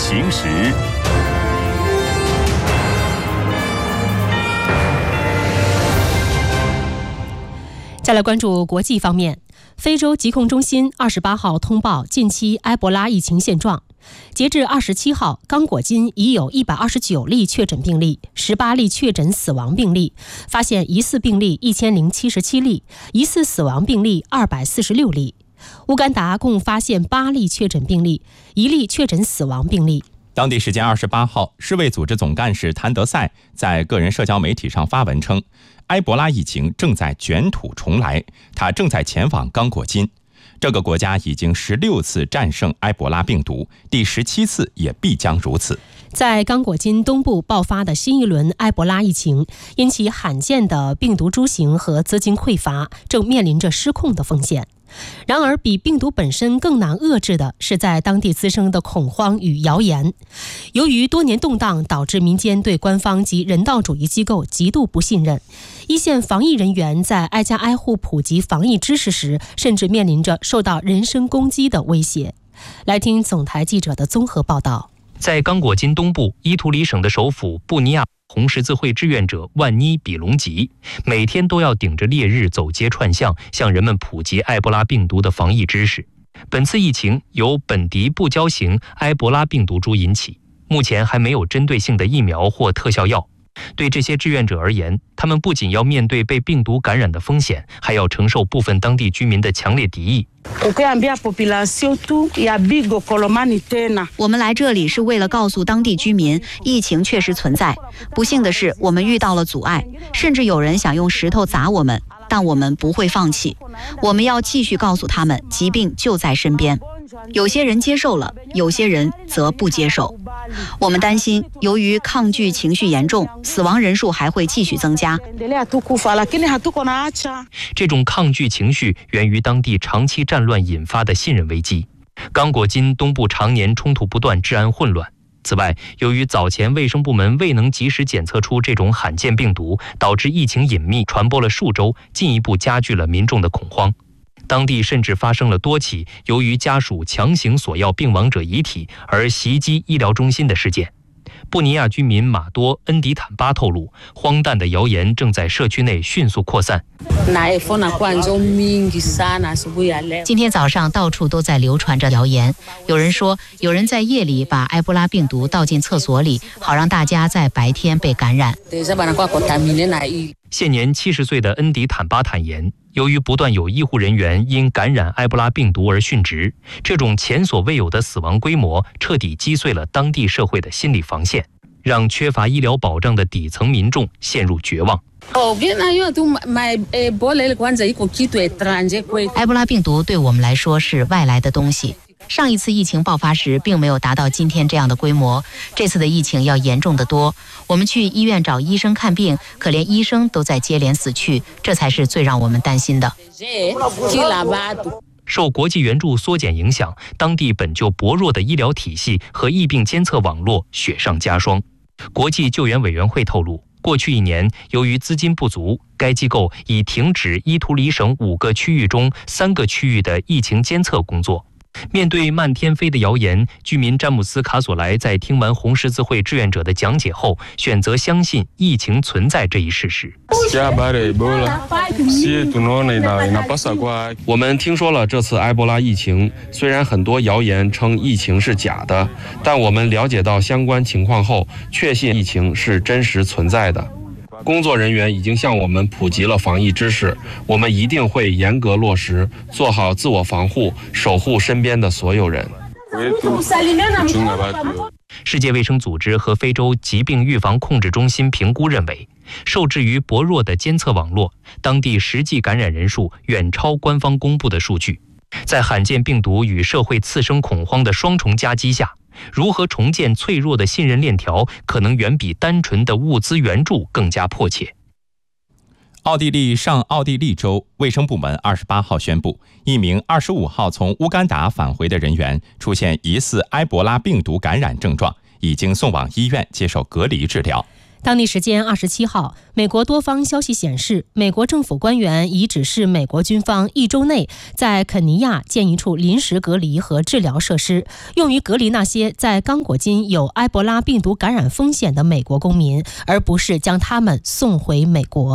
行时。 再来关注国际方面，非洲疾控中心28号通报近期埃博拉疫情现状。截至27号，刚果金已有129例确诊病例，18例确诊死亡病例，发现疑似病例1077例，疑似死亡病例246例。乌干达共发现8例确诊病例，1例确诊死亡病例。 当地时间28号，世卫组织总干事谭德赛在个人社交媒体上发文称，埃博拉疫情正在卷土重来，他正在前往刚果金。这个国家已经16次战胜埃博拉病毒，第17次也必将如此。 在刚果金东部爆发的新一轮埃博拉疫情，因其罕见的病毒株型和资金匮乏，正面临着失控的风险。然而，比病毒本身更难遏制的是在当地滋生的恐慌与谣言。由于多年动荡，导致民间对官方及人道主义机构极度不信任。一线防疫人员在挨家挨户普及防疫知识时，甚至面临着受到人身攻击的威胁。来听总台记者的综合报道。 在刚果金东部伊图里省的首府布尼亚，红十字会志愿者万妮比隆吉每天都要顶着烈日走街串巷，向人们普及埃博拉病毒的防疫知识。本次疫情由本迪不交型埃博拉病毒株引起，目前还没有针对性的疫苗或特效药。对这些志愿者而言，他们不仅要面对被病毒感染的风险，还要承受部分当地居民的强烈敌意。 我们来这里是为了告诉当地居民，疫情确实存在。不幸的是，我们遇到了阻碍，甚至有人想用石头砸我们，但我们不会放弃。我们要继续告诉他们，疾病就在身边。有些人接受了，有些人则不接受。我们担心，由于抗拒情绪严重，死亡人数还会继续增加。 这种抗拒情绪源于当地长期战乱引发的信任危机。刚果金东部常年冲突不断，治安混乱。此外，由于早前卫生部门未能及时检测出这种罕见病毒，导致疫情隐秘传播了数周，进一步加剧了民众的恐慌。当地甚至发生了多起由于家属强行索要病亡者遗体而袭击医疗中心的事件。布尼亚居民马多恩迪坦巴透露，荒诞的谣言正在社区内迅速扩散。 今天早上到处都在流传着谣言，有人说有人在夜里把埃博拉病毒倒进厕所里，好让大家在白天被感染。 现年70岁的恩迪坦巴坦言，由于不断有医护人员因感染埃博拉病毒而殉职，这种前所未有的死亡规模彻底击碎了当地社会的心理防线，让缺乏医疗保障的底层民众陷入绝望。 埃博拉病毒对我们来说是外来的东西。上一次疫情爆发时并没有达到今天这样的规模，这次的疫情要严重得多。我们去医院找医生看病，可连医生都在接连死去，这才是最让我们担心的。 受国际援助缩减影响，当地本就薄弱的医疗体系和疫病监测网络雪上加霜。国际救援委员会透露，过去1年，由于资金不足，该机构已停止伊图里省5个区域中3个区域的疫情监测工作。面对漫天飞的谣言，居民詹姆斯·卡索莱在听完红十字会志愿者的讲解后，选择相信疫情存在这一事实。 我们听说了这次埃博拉疫情，虽然很多谣言称疫情是假的，但我们了解到相关情况后，确信疫情是真实存在的。工作人员已经向我们普及了防疫知识，我们一定会严格落实，做好自我防护，守护身边的所有人。 世界卫生组织和非洲疾病预防控制中心评估认为，受制于薄弱的监测网络，当地实际感染人数远超官方公布的数据。在罕见病毒与社会次生恐慌的双重夹击下，如何重建脆弱的信任链条，可能远比单纯的物资援助更加迫切。 奥地利上奥地利州卫生部门28号宣布，一名25号从乌干达返回的人员出现疑似埃博拉病毒感染症状，已经送往医院接受隔离治疗。 当地时间27号，美国多方消息显示，美国政府官员已指示美国军方1周内在肯尼亚建一处临时隔离和治疗设施，用于隔离那些在刚果金有埃博拉病毒感染风险的美国公民，而不是将他们送回美国。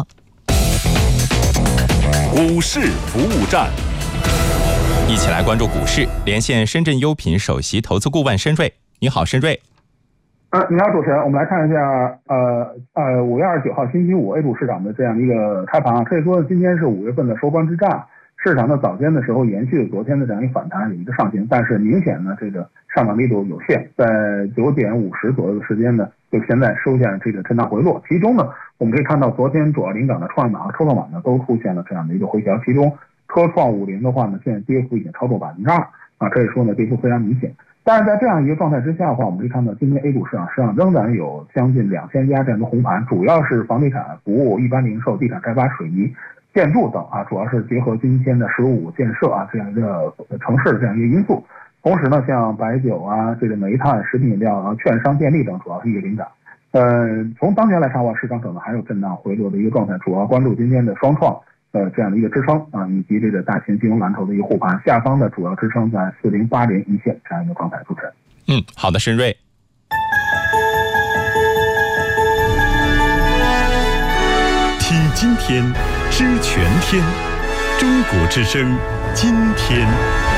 股市服务站， 一起来关注股市，连线深圳优品首席投资顾问申瑞。你好，申瑞。 你好，主持人，我们来看一下5月29号星期五 A 股市场的这样一个开盘啊，可以说今天是5月份的收官之战，市场的早间的时候延续昨天的这样一个反弹，有一个上行，但是明显呢这个上涨力度有限，在9点50左右的时间呢，就现在收下这个震荡回落。其中呢，我们可以看到昨天主要领涨的创业板和科创板呢都出现了这样的一个回调，其中科创50的话呢，现在跌幅已经超过2%啊，可以说呢跌幅非常明显。但是在这样一个状态之下的话，我们可以看到今天 A 股市场实际上仍然有将近2000家这样的红盘，主要是房地产、服务、一般零售、地产开发、水泥、建筑等啊，主要是结合今天的“十五五”建设啊这样一个城市的这样一个因素。同时呢，像白酒啊、这个煤炭、食品饮料啊、券商、电力等主要是一个领涨。从当前来看的话，市场可能还有震荡回落的一个状态，主要关注今天的双创这样的一个支撑啊，以及这个大型金融蓝筹的一个护盘，下方的主要支撑在4080一线这样一个状态。主持人， 好的，申瑞。 听今天，知全天，中国之声，今天。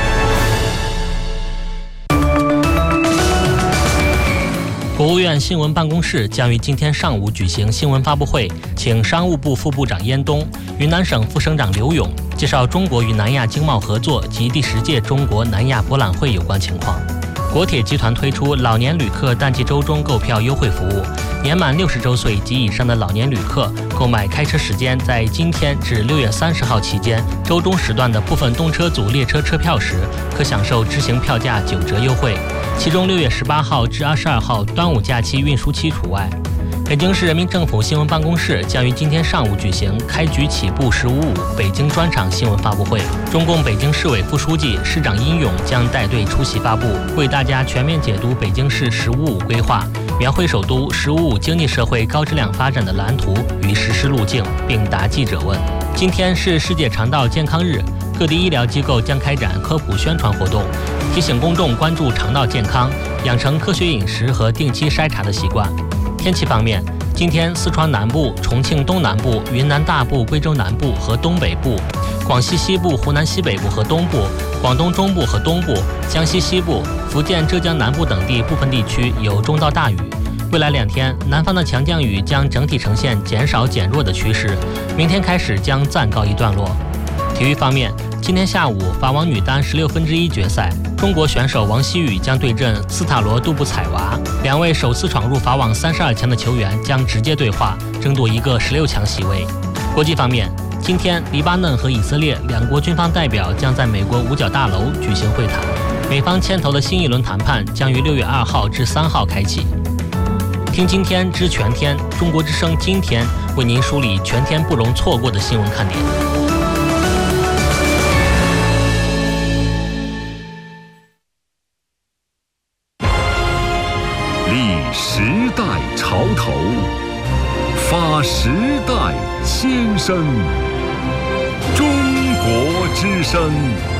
国务院新闻办公室将于今天上午举行新闻发布会，请商务部副部长燕东、云南省副省长刘勇介绍中国与南亚经贸合作及第10届中国南亚博览会有关情况。国铁集团推出老年旅客淡季周中购票优惠服务，年满60周岁及以上的老年旅客购买开车时间在今天至6月30号期间周中时段的部分动车组列车车票时，可享受支行票价9折优惠。其中6月18号至22号端午假期运输期除外。北京市人民政府新闻办公室将于今天上午举行开局起步15.5北京专场新闻发布会，中共北京市委副书记、市长殷勇将带队出席发布，为大家全面解读北京市15.5规划，描绘首都15.5经济社会高质量发展的蓝图与实施路径，并答记者问。今天是世界肠道健康日，各地医疗机构将开展科普宣传活动，提醒公众关注肠道健康，养成科学饮食和定期筛查的习惯。天气方面，今天四川南部、重庆东南部、云南大部、贵州南部和东北部、广西西部、湖南西北部和东部、广东中部和东部、江西西部、福建、浙江南部等地部分地区有中到大雨。未来2天，南方的强降雨将整体呈现减少减弱的趋势，明天开始将暂告一段落。体育方面，今天下午法网女单16分之1决赛，中国选手王希雨将对阵斯塔罗杜布采娃，2位首次闯入法网32强的球员将直接对话，争夺一个16强席位。国际方面，今天黎巴嫩和以色列2国军方代表将在美国五角大楼举行会谈，美方牵头的新一轮谈判将于6月2号至3号开启。听今天知全天，中国之声今天为您梳理全天不容错过的新闻看点。 立时代潮头，发时代先声，中国之声。